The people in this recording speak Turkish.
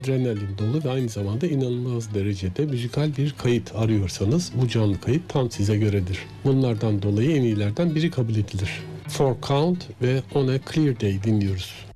adrenalin dolu ve aynı zamanda inanılmaz derecede müzikal bir kayıt arıyorsanız bu canlı kayıt tam size göredir. Bunlardan dolayı en iyilerden biri kabul edilir. Four Count ve On a Clear Day dinliyoruz.